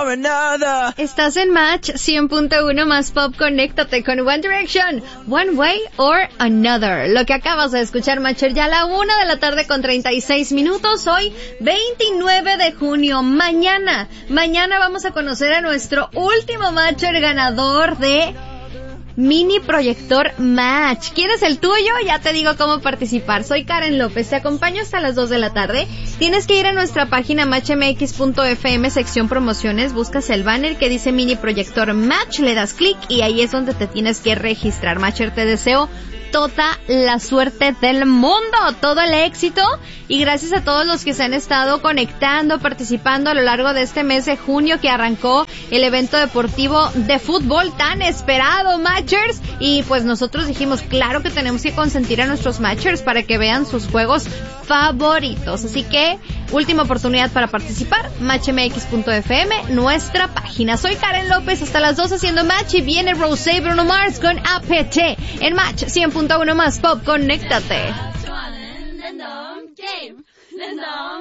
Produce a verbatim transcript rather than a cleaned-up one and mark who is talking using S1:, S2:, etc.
S1: or another.
S2: Estás en Match cien punto uno más Pop. Conéctate con One Direction, One Way or Another. Lo que acabas de escuchar, Matcher, ya a la una de la tarde con treinta y seis minutos. Hoy, veintinueve de junio. Mañana, mañana vamos a conocer a nuestro último Matcher ganador de Mini Proyector Match. ¿Quieres el tuyo? Ya te digo cómo participar. Soy Karen López, te acompaño hasta las dos de la tarde. Tienes que ir a nuestra página match m x punto f m, sección promociones, buscas el banner que dice Mini Proyector Match, le das clic y ahí es donde te tienes que registrar. Matcher, te deseo toda la suerte del mundo, todo el éxito, y gracias a todos los que se han estado conectando, participando a lo largo de este mes de junio que arrancó el evento deportivo de fútbol tan esperado, Matchers, y pues nosotros dijimos, claro que tenemos que consentir a nuestros Matchers para que vean sus juegos favoritos, así que última oportunidad para participar, match m x punto f m, nuestra página. Soy Karen López, hasta las dos haciendo Match, y viene Rosé Bruno Mars con A P T en Match cien punto uno más Pop. Conéctate.